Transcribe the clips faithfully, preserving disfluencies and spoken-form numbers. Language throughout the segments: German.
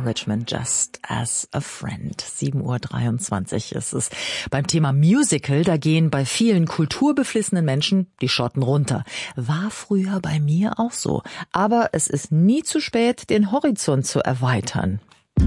Richmond, Just as a Friend. sieben Uhr dreiundzwanzig ist es. Beim Thema Musical, da gehen bei vielen kulturbeflissenen Menschen die Schotten runter. War früher bei mir auch so. Aber es ist nie zu spät, den Horizont zu erweitern.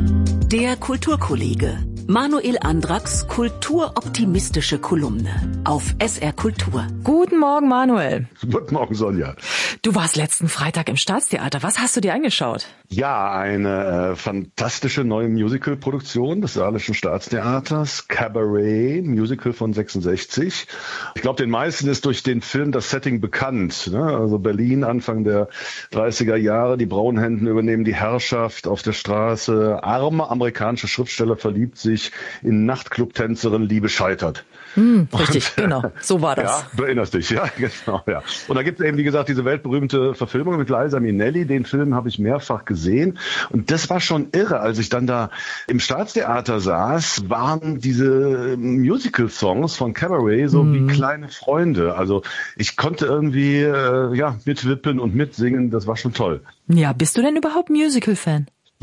Der Kulturkollege. Manuel Andracks kulturoptimistische Kolumne auf S R Kultur. Guten Morgen, Manuel. Guten Morgen, Sonja. Du warst letzten Freitag im Staatstheater. Was hast du dir angeschaut? Ja, eine äh, fantastische neue Musicalproduktion des Saarländischen Staatstheaters. Cabaret, Musical von sechsundsechzig. Ich glaube, den meisten ist durch den Film das Setting bekannt. Ne? Also Berlin, Anfang der dreißiger Jahre. Die Braunhänden übernehmen die Herrschaft auf der Straße. Arme amerikanische Schriftsteller verliebt sich in Nachtclub-Tänzerin, Liebe scheitert. Hm, richtig, und, genau. So war das. Ja, du erinnerst dich, ja, genau, ja. Und da gibt es eben, wie gesagt, diese weltberühmte Verfilmung mit Liza Minnelli. Den Film habe ich mehrfach gesehen. Und das war schon irre. Als ich dann da im Staatstheater saß, waren diese Musical-Songs von Cabaret so hm. wie kleine Freunde. Also ich konnte irgendwie äh, ja mitwippen und mitsingen. Das war schon toll. Ja, bist du denn überhaupt Musical-Fan?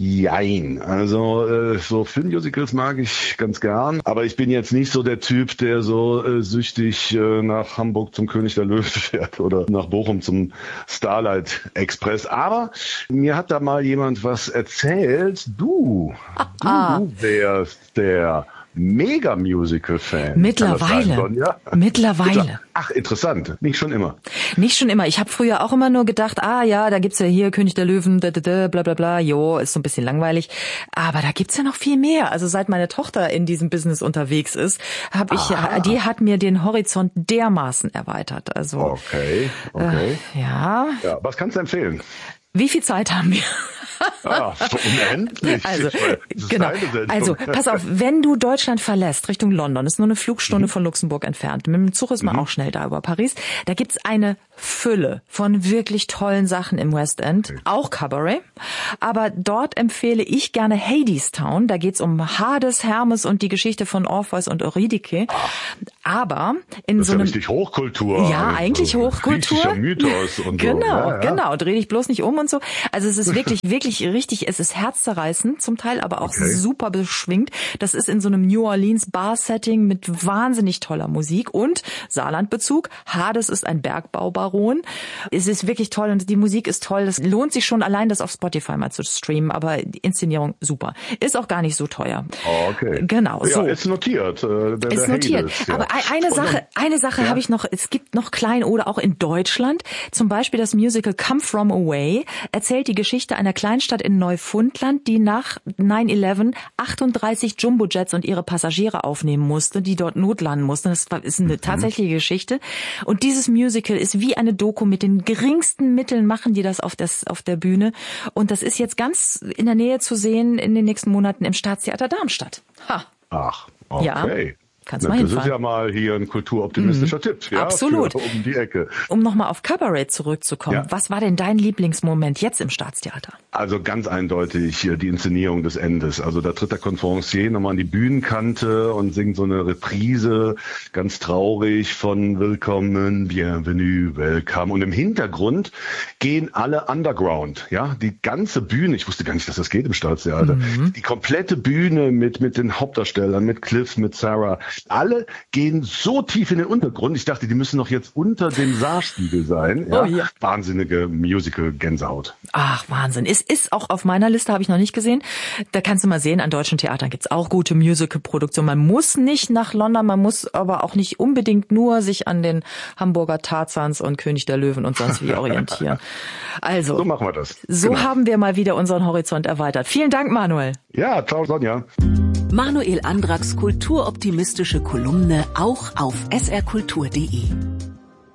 Jein. Also äh, so Filmmusicals mag ich ganz gern, aber ich bin jetzt nicht so der Typ, der so äh, süchtig äh, nach Hamburg zum König der Löwen fährt oder nach Bochum zum Starlight Express. Aber mir hat da mal jemand was erzählt. Du, ah. du wärst der Mega-Musical-Fan. Mittlerweile. Sein, ja? Mittlerweile. Ach, interessant. Nicht schon immer. Nicht schon immer. Ich habe früher auch immer nur gedacht, ah ja, da gibt's ja hier König der Löwen, da, da, da, bla bla bla, jo, ist so ein bisschen langweilig. Aber da gibt's ja noch viel mehr. Also seit meine Tochter in diesem Business unterwegs ist, habe ich, Aha. die hat mir den Horizont dermaßen erweitert. Also okay, okay. Äh, ja. ja. Was kannst du empfehlen? Wie viel Zeit haben wir? Ah, so unendlich. Also, genau. Also, pass auf, wenn du Deutschland verlässt, Richtung London, ist nur eine Flugstunde mhm. von Luxemburg entfernt. Mit dem Zug ist man mhm. auch schnell da über Paris. Da gibt's eine Fülle von wirklich tollen Sachen im West End. Okay. Auch Cabaret. Aber dort empfehle ich gerne Hadestown. Da geht's um Hades, Hermes und die Geschichte von Orpheus und Eurydike. Aber in das so ist ja einem... richtig Hochkultur. Ja, also eigentlich Hochkultur. Mythos und genau, so. Ja, ja. genau. Dreh dich bloß nicht um und so. Also es ist wirklich, wirklich richtig, es ist herzzerreißend zum Teil, aber auch okay. super beschwingt. Das ist in so einem New Orleans Bar-Setting mit wahnsinnig toller Musik und Saarlandbezug. Hades ist ein Bergbaubaron. Es ist wirklich toll und die Musik ist toll. Das lohnt sich schon allein, das auf Spotify mal zu streamen, aber die Inszenierung super. Ist auch gar nicht so teuer. Oh, okay. Genau, so. Ja, ist notiert. Äh, der, ist der notiert. Hades, ja. Aber eine Sache, eine Sache ja? habe ich noch, es gibt noch klein oder auch in Deutschland, zum Beispiel das Musical Come From Away, erzählt die Geschichte einer Kleinstadt in Neufundland, die nach neun elf achtunddreißig Jumbojets und ihre Passagiere aufnehmen musste, die dort notlanden mussten. Das ist eine tatsächliche Geschichte. Und dieses Musical ist wie eine Doku. Mit den geringsten Mitteln machen die das auf, das auf der Bühne. Und das ist jetzt ganz in der Nähe zu sehen in den nächsten Monaten im Staatstheater Darmstadt. Ha. Ach, okay. Ja. Kannst Na, mal das hinfahren. ist ja mal hier ein kulturoptimistischer mhm. Tipp. Ja, absolut. Für um die Ecke. Um nochmal auf Cabaret zurückzukommen. Ja. Was war denn dein Lieblingsmoment jetzt im Staatstheater? Also ganz eindeutig hier die Inszenierung des Endes. Also da tritt der Conferencier nochmal an die Bühnenkante und singt so eine Reprise, ganz traurig von Willkommen, Bienvenue, Welcome. Und im Hintergrund gehen alle Underground. Ja, die ganze Bühne. Ich wusste gar nicht, dass das geht im Staatstheater. Mhm. Die komplette Bühne mit mit den Hauptdarstellern, mit Cliff, mit Sarah. Alle gehen so tief in den Untergrund. Ich dachte, die müssen doch jetzt unter dem Saarspiegel sein. Ja? Oh, ja. Wahnsinnige Musical-Gänsehaut. Ach, Wahnsinn. Es ist auch auf meiner Liste, habe ich noch nicht gesehen. Da kannst du mal sehen, an deutschen Theatern gibt's auch gute Musical-Produktionen. Man muss nicht nach London, man muss aber auch nicht unbedingt nur sich an den Hamburger Tarzans und König der Löwen und sonst wie orientieren. Also, so machen wir das. So genau. haben wir mal wieder unseren Horizont erweitert. Vielen Dank, Manuel. Ja, ciao, Sonja. Manuel Andracks kulturoptimistische Kolumne auch auf s r kultur punkt d e.